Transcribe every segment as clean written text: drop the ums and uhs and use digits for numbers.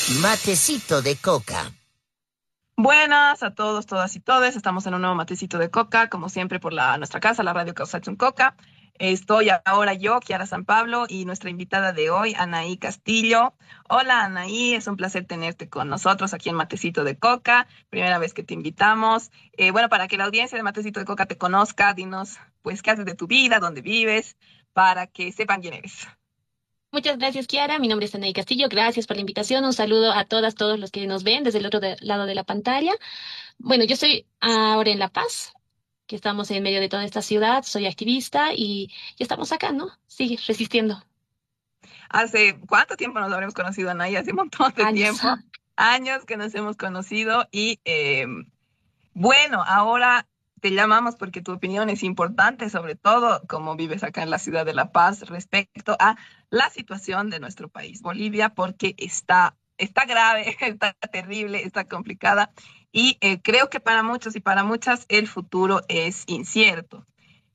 Matecito de coca. Buenas a todos, todas y todes. Estamos en un nuevo matecito de coca, como siempre por nuestra casa, la radio Causachun Coca. Estoy ahora yo, Kiara San Pablo, y nuestra invitada de hoy, Anaí Castillo. Hola Anaí, es un placer tenerte con nosotros aquí en Matecito de Coca. Primera vez que te invitamos. Bueno, para que la audiencia de Matecito de Coca te conozca, dinos pues qué haces de tu vida, dónde vives, para que sepan quién eres. Muchas gracias, Kiara. Mi nombre es Anaí Castillo. Gracias por la invitación. Un saludo a todas, todos los que nos ven desde el lado de la pantalla. Bueno, yo estoy ahora en La Paz, que estamos en medio de toda esta ciudad. Soy activista y estamos acá, ¿no? Sí, resistiendo. ¿Hace cuánto tiempo nos habremos conocido, Anaí? Hace un montón de Años. tiempo. Años que nos hemos conocido y bueno, ahora te llamamos porque tu opinión es importante, sobre todo como vives acá en la ciudad de La Paz, respecto a la situación de nuestro país, Bolivia, porque está grave, está terrible, está complicada y creo que para muchos y para muchas el futuro es incierto.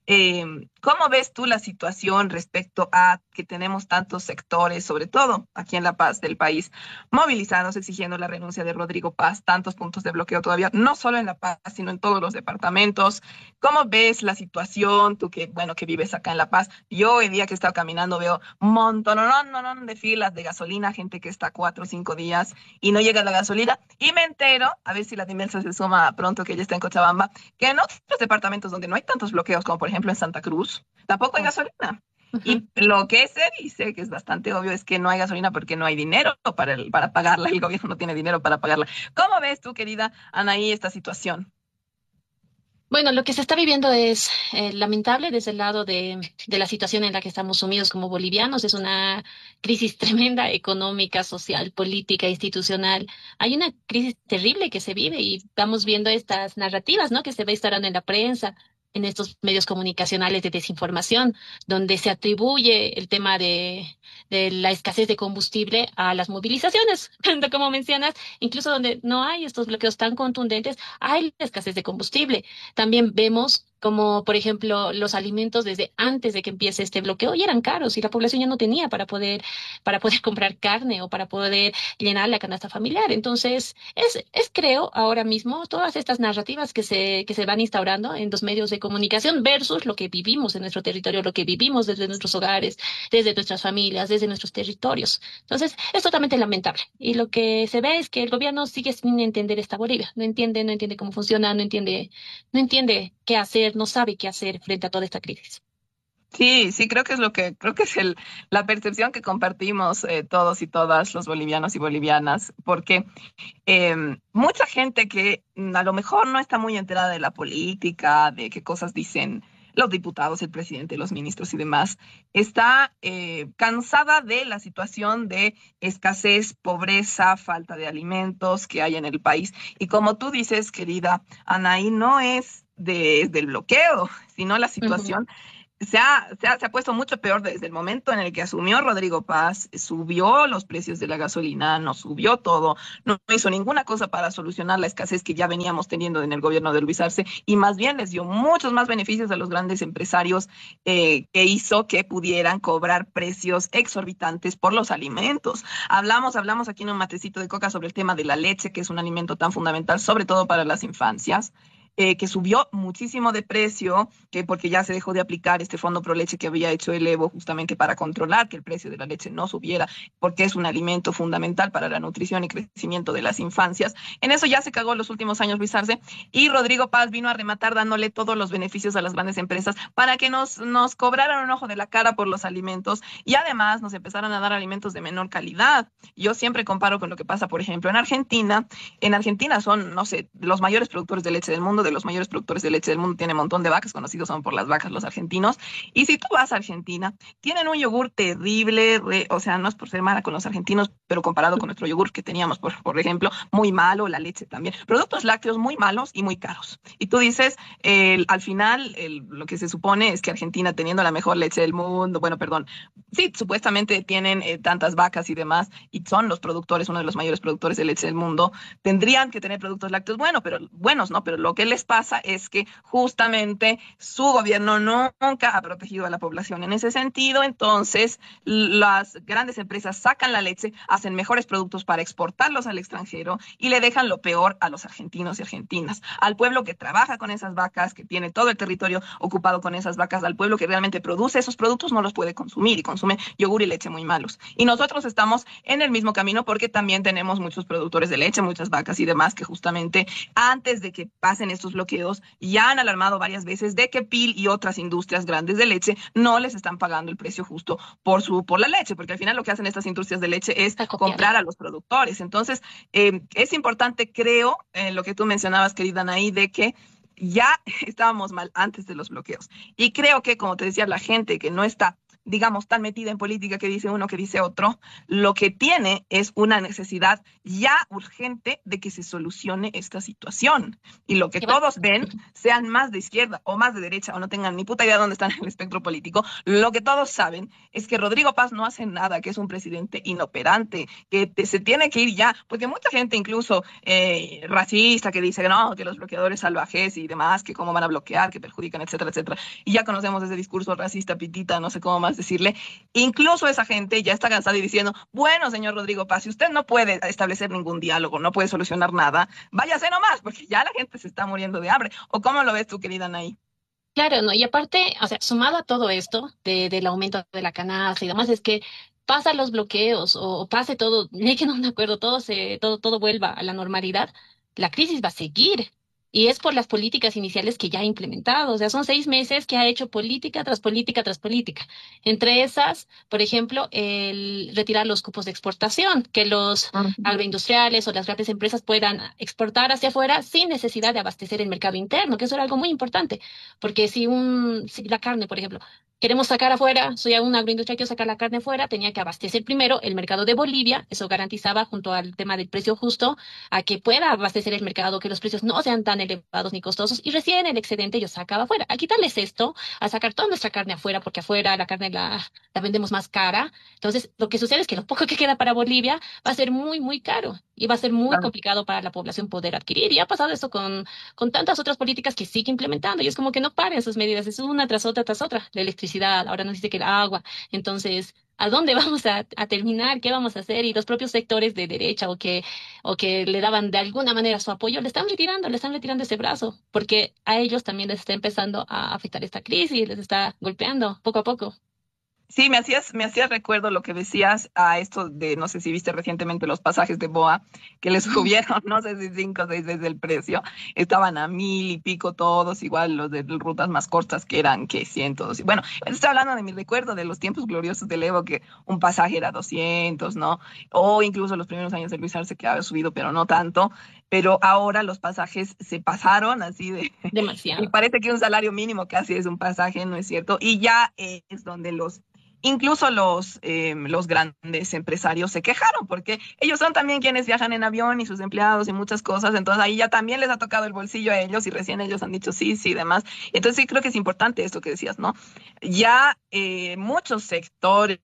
¿Cómo ves tú la situación respecto a que tenemos tantos sectores, sobre todo aquí en La Paz del país, movilizados exigiendo la renuncia de Rodrigo Paz, tantos puntos de bloqueo todavía, no solo en La Paz, sino en todos los departamentos? ¿Cómo ves la situación? Tú que, bueno, que vives acá en La Paz. Yo el día que he estado caminando veo un montón de filas de gasolina, gente que está 4 o 5 días y no llega la gasolina. Y me entero, a ver si la Dimensa se suma pronto, que ella está en Cochabamba, que en otros departamentos donde no hay tantos bloqueos, como por ejemplo en Santa Cruz, tampoco hay Oh, gasolina. ujú. Y lo que se dice, que es bastante obvio, es que no hay gasolina porque no hay dinero para pagarla. El gobierno no tiene dinero para pagarla. ¿Cómo ves tú, querida Anaí, esta situación? Bueno, lo que se está viviendo es lamentable desde el lado de la situación en la que estamos sumidos como bolivianos. Es una crisis tremenda económica, social, política, institucional. Hay una crisis terrible que se vive y vamos viendo estas narrativas, ¿no? Que se ve instaurando en la prensa, en estos medios comunicacionales de desinformación, donde se atribuye el tema de la escasez de combustible a las movilizaciones, como mencionas, incluso donde no hay estos bloqueos tan contundentes, hay la escasez de combustible. También vemos como, por ejemplo, los alimentos desde antes de que empiece este bloqueo ya eran caros y la población ya no tenía para poder comprar carne o para poder llenar la canasta familiar. Entonces, creo, ahora mismo todas estas narrativas que se van instaurando en los medios de comunicación versus lo que vivimos en nuestro territorio, lo que vivimos desde nuestros hogares, desde nuestras familias, desde nuestros territorios. Entonces, es totalmente lamentable. Y lo que se ve es que el gobierno sigue sin entender esta Bolivia. No entiende cómo funciona, no entiende qué hacer, no sabe qué hacer frente a toda esta crisis. Sí, sí, creo que es la percepción que compartimos todos y todas los bolivianos y bolivianas, porque mucha gente que a lo mejor no está muy enterada de la política, de qué cosas dicen los diputados, el presidente, los ministros y demás, está cansada de la situación de escasez, pobreza, falta de alimentos que hay en el país. Y como tú dices, querida Anaí, no es del bloqueo, sino la Ujú. situación se ha puesto mucho peor desde el momento en el que asumió Rodrigo Paz, subió los precios de la gasolina, no subió todo, no hizo ninguna cosa para solucionar la escasez que ya veníamos teniendo en el gobierno de Luis Arce y más bien les dio muchos más beneficios a los grandes empresarios que hizo que pudieran cobrar precios exorbitantes por los alimentos. Hablamos aquí en un matecito de coca sobre el tema de la leche, que es un alimento tan fundamental, sobre todo para las infancias. Que subió muchísimo de precio, que porque ya se dejó de aplicar este fondo pro leche que había hecho el Evo justamente para controlar que el precio de la leche no subiera, porque es un alimento fundamental para la nutrición y crecimiento de las infancias. En eso ya se cagó los últimos años Luis Arce y Rodrigo Paz vino a rematar dándole todos los beneficios a las grandes empresas para que nos cobraran un ojo de la cara por los alimentos y además nos empezaron a dar alimentos de menor calidad. Yo siempre comparo con lo que pasa, por ejemplo, en Argentina. En Argentina son, no sé, los mayores productores de leche del mundo, de los mayores productores de leche del mundo, tiene un montón de vacas, conocidos son por las vacas los argentinos. Y si tú vas a Argentina, tienen un yogur terrible, o sea, no es por ser mala con los argentinos, pero comparado con nuestro yogur que teníamos, por ejemplo, muy malo, la leche también. Productos lácteos muy malos y muy caros. Y tú dices, al final, lo que se supone es que Argentina, teniendo la mejor leche del mundo, bueno, perdón, sí, supuestamente tienen tantas vacas y demás, y son los productores, uno de los mayores productores de leche del mundo, tendrían que tener productos lácteos buenos, ¿no? Pero lo que les pasa es que justamente su gobierno nunca ha protegido a la población en ese sentido, entonces las grandes empresas sacan la leche, hacen mejores productos para exportarlos al extranjero y le dejan lo peor a los argentinos y argentinas, al pueblo que trabaja con esas vacas, que tiene todo el territorio ocupado con esas vacas, al pueblo que realmente produce esos productos no los puede consumir y consume yogur y leche muy malos. Y nosotros estamos en el mismo camino porque también tenemos muchos productores de leche, muchas vacas y demás que justamente antes de que pasen estos bloqueos ya han alarmado varias veces de que PIL y otras industrias grandes de leche no les están pagando el precio justo por la leche, porque al final lo que hacen estas industrias de leche es A copiar. comprar a los productores. Entonces, es importante, creo, lo que tú mencionabas, querida Anaí, de que ya estábamos mal antes de los bloqueos. Y creo que, como te decía, la gente que no está, digamos, tan metida en política que dice uno, que dice otro, lo que tiene es una necesidad ya urgente de que se solucione esta situación. Y lo que Que va- todos ven, sean más de izquierda o más de derecha o no tengan ni puta idea de dónde están en el espectro político, lo que todos saben es que Rodrigo Paz no hace nada, que es un presidente inoperante, que se tiene que ir ya, porque mucha gente incluso racista que dice que no, que los bloqueadores salvajes y demás, que cómo van a bloquear, que perjudican, etcétera, etcétera. Y ya conocemos ese discurso racista, pitita, no sé cómo más decirle. Incluso esa gente ya está cansada y diciendo, bueno, señor Rodrigo Paz, si usted no puede establecer ningún diálogo, no puede solucionar nada, váyase nomás, porque ya la gente se está muriendo de hambre. ¿O cómo lo ves tú, querida Anaí? Claro, ¿no? Y aparte, o sea, sumado a todo esto del aumento de la canasta y demás, es que pasa los bloqueos o pase todo, lleguen a un acuerdo, todo vuelva a la normalidad, la crisis va a seguir. Y es por las políticas iniciales que ya ha implementado. O sea, son 6 meses que ha hecho política tras política tras política. Entre esas, por ejemplo, el retirar los cupos de exportación, que los agroindustriales o las grandes empresas puedan exportar hacia afuera sin necesidad de abastecer el mercado interno, que eso era algo muy importante. Porque si la carne, por ejemplo, queremos sacar afuera, soy una agroindustria, quiero sacar la carne afuera, tenía que abastecer primero el mercado de Bolivia, eso garantizaba junto al tema del precio justo a que pueda abastecer el mercado, que los precios no sean tan elevados ni costosos y recién el excedente yo sacaba afuera. Al quitarles esto, a sacar toda nuestra carne afuera, porque afuera la carne la vendemos más cara, entonces lo que sucede es que lo poco que queda para Bolivia va a ser muy, muy caro y va a ser muy complicado para la población poder adquirir. Y ha pasado esto con tantas otras políticas que sigue implementando y es como que no paren sus medidas, es una tras otra, la electricidad, ahora nos dice que el agua, entonces, ¿a dónde vamos a terminar? ¿Qué vamos a hacer? Y los propios sectores de derecha o que le daban de alguna manera su apoyo, le están retirando ese brazo, porque a ellos también les está empezando a afectar esta crisis, les está golpeando poco a poco. Sí, me hacías recuerdo lo que decías a esto de, no sé si viste recientemente los pasajes de BOA, que les subieron, no sé si 5 o 6 veces el precio, estaban a 1,000 y pico todos, igual los de rutas más cortas que eran, que cientos. Y bueno, estoy hablando de mi recuerdo de los tiempos gloriosos del Evo, que un pasaje era 200, ¿no? O incluso los primeros años de Luis Arce que había subido, pero no tanto. Pero ahora los pasajes se pasaron así de, y Demasiado. parece que un salario mínimo casi es un pasaje, ¿no es cierto? Y ya es donde incluso los grandes empresarios se quejaron porque ellos son también quienes viajan en avión y sus empleados y muchas cosas, entonces ahí ya también les ha tocado el bolsillo a ellos y recién ellos han dicho sí, sí, demás. Entonces sí creo que es importante esto que decías, ¿no? Ya muchos sectores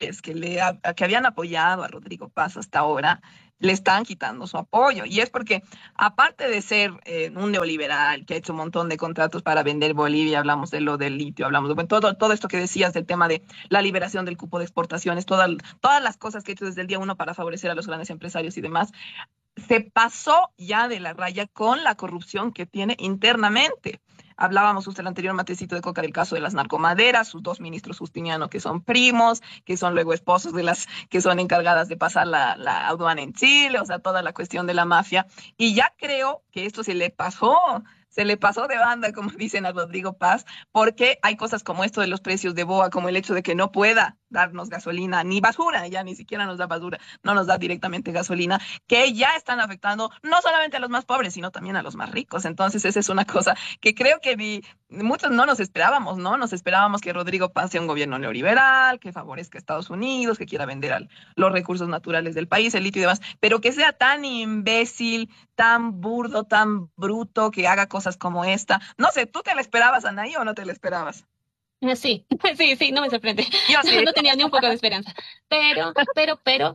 que habían apoyado a Rodrigo Paz hasta ahora le están quitando su apoyo. Y es porque, aparte de ser un neoliberal que ha hecho un montón de contratos para vender Bolivia, hablamos de lo del litio, hablamos de bueno, todo esto que decías del tema de la liberación del cupo de exportaciones, todas las cosas que ha hecho desde el día uno para favorecer a los grandes empresarios y demás, se pasó ya de la raya con la corrupción que tiene internamente. Hablábamos justo el anterior matecito de Coca del caso de las narcomaderas, sus dos ministros Justiniano que son primos, que son luego esposos de las que son encargadas de pasar la aduana en Chile, o sea, toda la cuestión de la mafia. Y ya creo que esto se le pasó de banda, como dicen a Rodrigo Paz, porque hay cosas como esto de los precios de BOA, como el hecho de que no pueda darnos gasolina ni basura, ya ni siquiera nos da basura, no nos da directamente gasolina, que ya están afectando no solamente a los más pobres, sino también a los más ricos. Entonces, esa es una cosa que creo que muchos no nos esperábamos, ¿no? Nos esperábamos que Rodrigo Paz sea un gobierno neoliberal, que favorezca a Estados Unidos, que quiera vender los recursos naturales del país, el litio y demás, pero que sea tan imbécil, tan burdo, tan bruto, que haga cosas como esta. No sé, ¿tú te la esperabas, Anaí, o no te la esperabas? Sí, sí, sí, no me sorprende. Yo sí. No tenía ni un poco de esperanza. Pero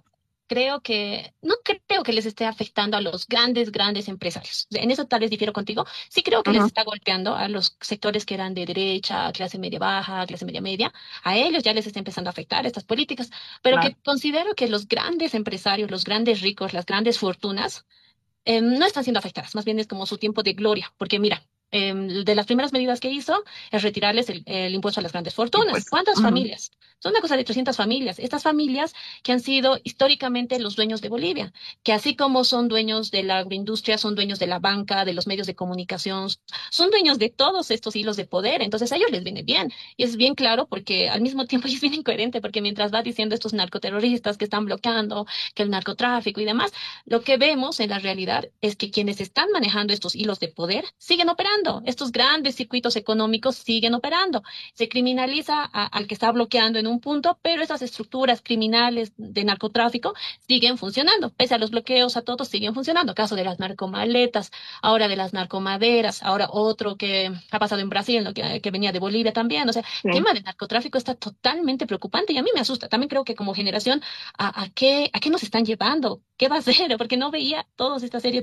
no creo que les esté afectando a los grandes empresarios. O sea, en eso tal vez difiero contigo. Sí creo que les Ujú, está golpeando a los sectores que eran de derecha, clase media baja, clase media media. A ellos ya les está empezando a afectar estas políticas, pero que claro. considero que los grandes empresarios, los grandes ricos, las grandes fortunas, no están siendo afectadas, más bien es como su tiempo de gloria, porque mira, de las primeras medidas que hizo es retirarles el impuesto a las grandes Y fortunas. pues, ¿Cuántas ujú, familias? Son una cosa de 300 familias. Estas familias que han sido históricamente los dueños de Bolivia, que así como son dueños de la agroindustria, son dueños de la banca, de los medios de comunicación, son dueños de todos estos hilos de poder. Entonces a ellos les viene bien. Y es bien claro porque al mismo tiempo es bien incoherente, porque mientras va diciendo estos narcoterroristas que están bloqueando, que el narcotráfico y demás, lo que vemos en la realidad es que quienes están manejando estos hilos de poder siguen operando, estos grandes circuitos económicos siguen operando. Se criminaliza al que está bloqueando en un punto, pero esas estructuras criminales de narcotráfico siguen funcionando, pese a los bloqueos, a todos siguen funcionando. Caso de las narcomaletas, ahora de las narcomaderas, ahora otro que ha pasado en Brasil, ¿no? Que venía de Bolivia también. O sea, el sí. tema del narcotráfico está totalmente preocupante y a mí me asusta. También creo que como generación ¿a qué nos están llevando? ¿Qué va a ser? Porque no veía toda esta serie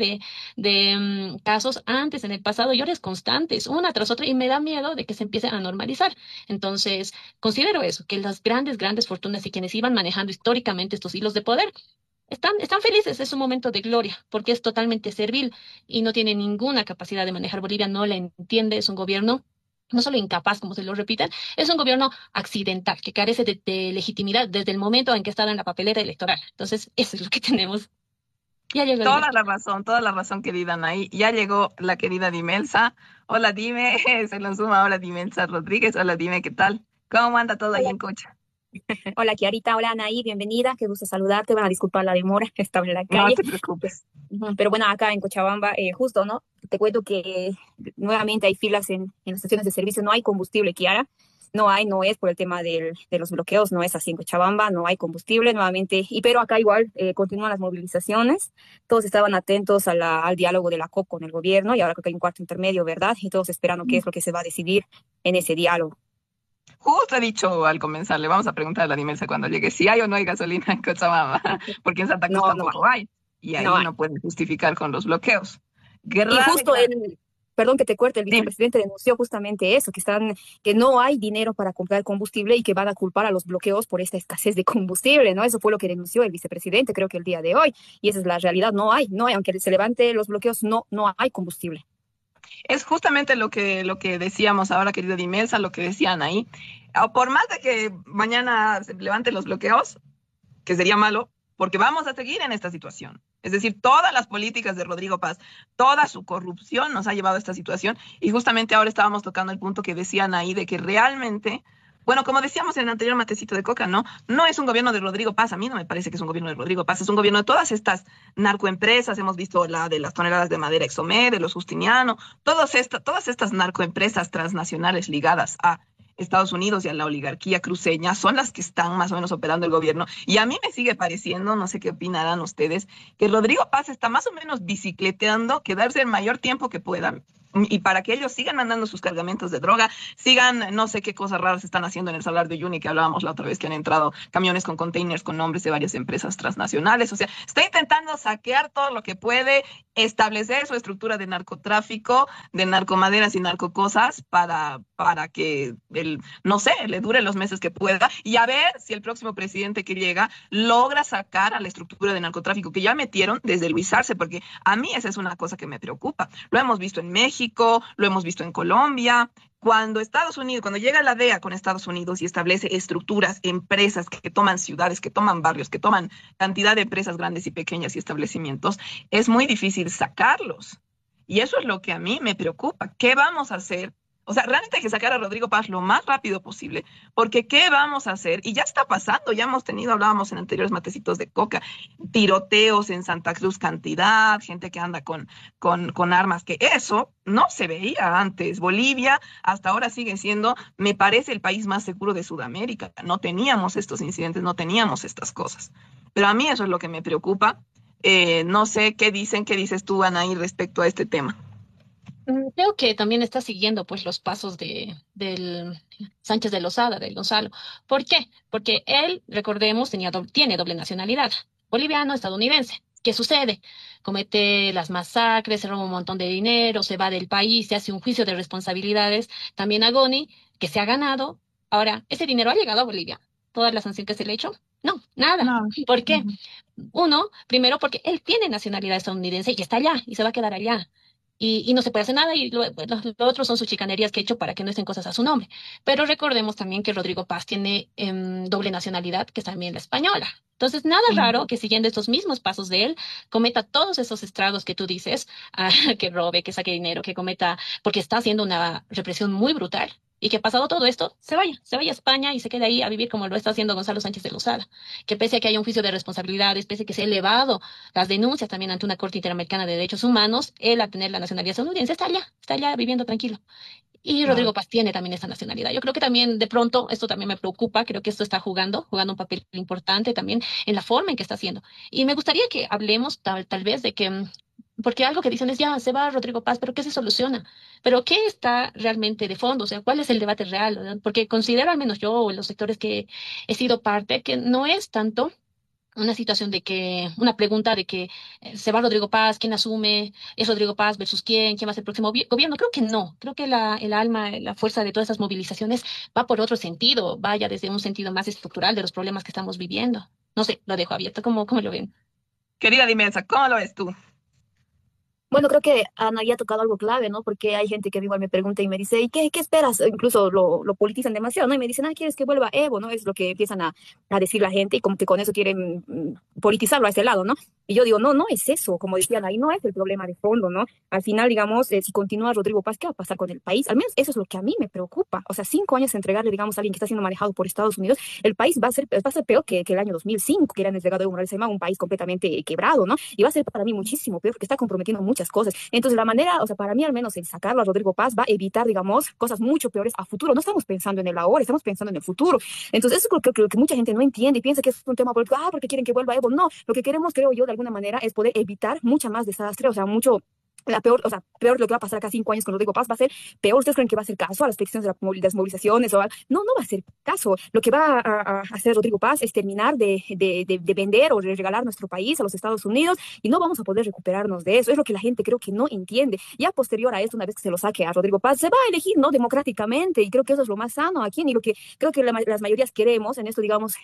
de casos antes, en el pasado, y ahora es constantes, una tras otra, y me da miedo de que se empiece a normalizar. Entonces, considero eso, que las grandes fortunas y quienes iban manejando históricamente estos hilos de poder, están felices, es un momento de gloria, porque es totalmente servil y no tiene ninguna capacidad de manejar Bolivia, no la entiende, es un gobierno no solo incapaz, como se lo repiten, es un gobierno accidental, que carece de legitimidad desde el momento en que está en la papelera electoral. Entonces, eso es lo que tenemos. Ya llegó Iván. Toda la razón, querida Anaí. Ya llegó la querida Dimelsa. Hola, dime, se nos suma ahora Dimelsa Rodríguez. Hola, dime, ¿qué tal? ¿Cómo anda todo ahí Hola, en Cocha? hola Kiarita, hola Anaí, bienvenida, qué gusto saludarte. Van a disculpar la demora, estaba en la No calle. te preocupes. Pero bueno, acá en Cochabamba, justo, ¿no? Te cuento que nuevamente hay filas en las estaciones de servicio, no hay combustible, Kiara. No hay, no es por el tema de los bloqueos, no es así en Cochabamba, no hay combustible nuevamente. Pero acá igual continúan las movilizaciones. Todos estaban atentos a al diálogo de la COP con el gobierno y ahora creo que hay un cuarto intermedio, ¿verdad? Y todos esperando qué es lo que se va a decidir en ese diálogo. Justo he dicho al comenzar, le vamos a preguntar a la Dimelsa cuando llegue si hay o no hay gasolina en Cochabamba, porque en Santa Cruz No, no hay, tampoco hay. Y no ahí hay. no pueden justificar con los bloqueos. Y justo Grave. perdón que te corte, el Dime. vicepresidente denunció justamente eso, que no hay dinero para comprar combustible y que van a culpar a los bloqueos por esta escasez de combustible, ¿no? Eso fue lo que denunció el vicepresidente, creo que el día de hoy. Y esa es la realidad, no hay, aunque se levante los bloqueos, no hay combustible. Es justamente lo que decíamos ahora, querida Dimelsa, lo que decían ahí. Por más de que mañana se levanten los bloqueos, que sería malo, porque vamos a seguir en esta situación. Es decir, todas las políticas de Rodrigo Paz, toda su corrupción nos ha llevado a esta situación y justamente ahora estábamos tocando el punto que decían ahí de que realmente, bueno, como decíamos en el anterior matecito de coca, ¿no? No es un gobierno de Rodrigo Paz, a mí no me parece que es un gobierno de Rodrigo Paz, es un gobierno de todas estas narcoempresas, hemos visto la de las toneladas de madera Exomed, de los Justiniano, todas estas narcoempresas transnacionales ligadas a Estados Unidos y a la oligarquía cruceña son las que están más o menos operando el gobierno. Y a mí me sigue pareciendo, no sé qué opinarán ustedes, que Rodrigo Paz está más o menos bicicleteando, quedarse el mayor tiempo que pueda. Y para que ellos sigan mandando sus cargamentos de droga, sigan, no sé qué cosas raras están haciendo en el Salar de Uyuni, que hablábamos la otra vez, que han entrado camiones con containers con nombres de varias empresas transnacionales. O sea, está intentando saquear todo lo que puede, establecer su estructura de narcotráfico, de narcomaderas y narcocosas para que no sé, le dure los meses que pueda y a ver si el próximo presidente que llega logra sacar a la estructura de narcotráfico que ya metieron desde Luis Arce, porque a mí esa es una cosa que me preocupa. Lo hemos visto en México, lo hemos visto en Colombia. Cuando llega la DEA con Estados Unidos y establece estructuras, empresas que toman ciudades, que toman barrios, que toman cantidad de empresas grandes y pequeñas y establecimientos, es muy difícil sacarlos. Y eso es lo que a mí me preocupa. ¿Qué vamos a hacer? O sea, realmente hay que sacar a Rodrigo Paz lo más rápido posible, porque ¿qué vamos a hacer? Y ya está pasando, ya hemos tenido, hablábamos en anteriores matecitos de coca, tiroteos en Santa Cruz, cantidad, gente que anda con armas, que eso no se veía antes. Bolivia hasta ahora sigue siendo, me parece, el país más seguro de Sudamérica. No teníamos estos incidentes, no teníamos estas cosas. Pero a mí eso es lo que me preocupa. No sé qué dices tú, Anaí, respecto a este tema. Creo que también está siguiendo pues los pasos del Sánchez de Lozada, del Gonzalo. ¿Por qué? Porque él, recordemos, tiene doble nacionalidad. boliviano, estadounidense. ¿Qué sucede? Comete las masacres, se roba un montón de dinero, se va del país, se hace un juicio de responsabilidades también a Goni, que se ha ganado. Ahora, ¿ese dinero ha llegado a Bolivia? ¿Toda la sanción que se le ha hecho? No, nada. No. ¿Por qué? Ujú. Uno, primero porque él tiene nacionalidad estadounidense y está allá y se va a quedar allá. Y no se puede hacer nada y lo otro son sus chicanerías que ha hecho para que no estén cosas a su nombre. Pero recordemos también que Rodrigo Paz tiene doble nacionalidad, que es también la española. Entonces, nada raro que siguiendo estos mismos pasos de él, cometa todos esos estragos que tú dices, que robe, que saque dinero, que cometa, porque está haciendo una represión muy brutal. Y que pasado todo esto, se vaya a España y se quede ahí a vivir como lo está haciendo Gonzalo Sánchez de Lozada. Que pese a que haya un juicio de responsabilidades, pese a que se ha elevado las denuncias también ante una Corte Interamericana de Derechos Humanos, él al tener la nacionalidad estadounidense está allá viviendo tranquilo. Y Claro. Rodrigo Paz tiene también esta nacionalidad. Yo creo que también de pronto esto también me preocupa, creo que esto está jugando un papel importante también en la forma en que está haciendo. Y me gustaría que hablemos tal vez de que, porque algo que dicen es, ya, se va Rodrigo Paz, pero ¿qué se soluciona? Pero ¿qué está realmente de fondo? O sea, ¿cuál es el debate real? ¿Verdad? Porque considero, al menos yo o los sectores que he sido parte, que no es tanto una situación de que, una pregunta de que se va Rodrigo Paz, ¿quién asume? ¿Es Rodrigo Paz versus quién va a ser el próximo gobierno? Creo que no, creo que el alma, la fuerza de todas esas movilizaciones va por otro sentido, vaya desde un sentido más estructural de los problemas que estamos viviendo. No sé, lo dejo abierto, ¿cómo lo ven? Querida Dimensa, ¿cómo lo ves tú? Bueno, creo que Ana ya ha tocado algo clave, ¿no? Porque hay gente que igual me pregunta y me dice, ¿y qué esperas? Incluso lo politizan demasiado, ¿no? Y me dicen, ¿quieres que vuelva Evo? ¿No? Es lo que empiezan a decir la gente y como que con eso quieren politizarlo a ese lado, ¿no? Y yo digo, no, no es eso, como decían ahí, no es el problema de fondo, ¿no? Al final, digamos, si continúa Rodrigo Paz, ¿qué va a pasar con el país? Al menos eso es lo que a mí me preocupa. O sea, 5 años entregarle, digamos, a alguien que está siendo manejado por Estados Unidos, el país va a ser peor que el año 2005, que era entregado a Evo Morales Ayma, un país completamente quebrado, ¿no? Y va a ser para mí muchísimo peor porque está comprometiendo muchas cosas. Entonces, la manera, o sea, para mí al menos el sacarlo a Rodrigo Paz va a evitar, digamos, cosas mucho peores a futuro. No estamos pensando en el ahora, estamos pensando en el futuro. Entonces, eso es lo que mucha gente no entiende y piensa que es un tema político, porque quieren que vuelva Evo. No, lo que queremos, creo yo, de alguna manera, es poder evitar mucha más desastre, o sea, mucho la peor, o sea, peor lo que va a pasar acá 5 años con Rodrigo Paz va a ser peor. ¿Ustedes creen que va a hacer caso a las peticiones de las movilizaciones? No, no va a hacer caso. Lo que va a hacer Rodrigo Paz es terminar de vender o de regalar nuestro país a los Estados Unidos y no vamos a poder recuperarnos de eso. Es lo que la gente creo que no entiende. Ya posterior a esto, una vez que se lo saque a Rodrigo Paz, se va a elegir, ¿no? Democráticamente, y creo que eso es lo más sano aquí y lo que creo que las mayorías queremos en esto, digamos,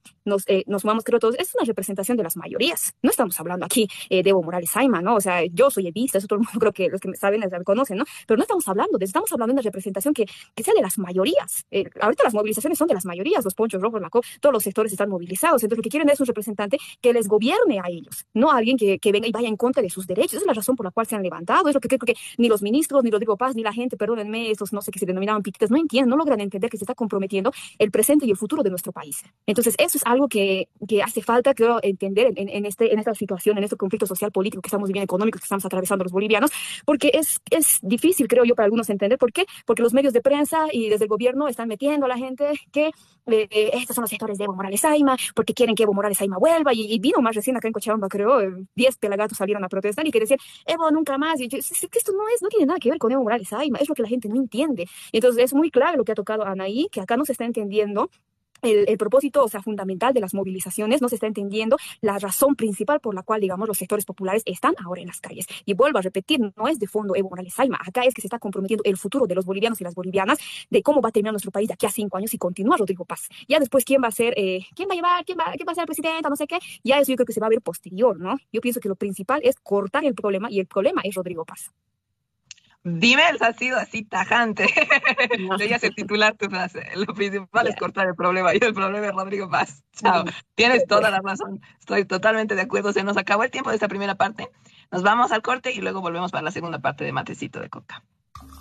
nos sumamos, creo todos, es una representación de las mayorías. No estamos hablando aquí de Evo Morales Ayma, ¿no? O sea, yo soy evista, eso todo el mundo creo que los que me saben me conocen, ¿no? Pero no estamos hablando de eso, estamos hablando de una representación que sea de las mayorías. Ahorita las movilizaciones son de las mayorías, los ponchos rojos, la COP, todos los sectores están movilizados, entonces lo que quieren es un representante que les gobierne a ellos, no alguien que venga y vaya en contra de sus derechos. Esa es la razón por la cual se han levantado, es lo que creo que ni los ministros, ni Rodrigo Paz, ni la gente, perdónenme, estos no sé qué se denominaban pititas, no entienden, no logran entender que se está comprometiendo el presente y el futuro de nuestro país. Entonces, eso es algo que hace falta, creo, entender en esta situación, en este conflicto social político que estamos viviendo, económico que estamos atravesando los bolivianos, porque es difícil, creo yo, para algunos entender. ¿Por qué? Porque los medios de prensa y desde el gobierno están metiendo a la gente que estos son los sectores de Evo Morales Ayma, porque quieren que Evo Morales Ayma vuelva, y vino más recién acá en Cochabamba, creo, 10 pelagatos salieron a protestar y que decían, Evo nunca más, y yo, es que esto no tiene nada que ver con Evo Morales Ayma, es lo que la gente no entiende. Y entonces es muy clave lo que ha tocado Anaí, que acá no se está entendiendo el propósito, o sea, fundamental de las movilizaciones, no se está entendiendo la razón principal por la cual, digamos, los sectores populares están ahora en las calles. Y vuelvo a repetir, no es de fondo Evo Morales Ayma, acá es que se está comprometiendo el futuro de los bolivianos y las bolivianas, de cómo va a terminar nuestro país de aquí a 5 años si continúa Rodrigo Paz. Ya después, ¿quién va a ser, quién va a llevar, quién va a ser el presidente, no sé qué? Ya eso yo creo que se va a ver posterior, ¿no? Yo pienso que lo principal es cortar el problema, y el problema es Rodrigo Paz. Dimels ha sido así tajante. No. Deberías titular tu frase. Lo principal es Yeah. cortar el problema y el problema es Rodrigo Paz. Chao. Tienes toda la razón. Estoy totalmente de acuerdo. Se nos acabó el tiempo de esta primera parte. Nos vamos al corte y luego volvemos para la segunda parte de Matecito de Coca.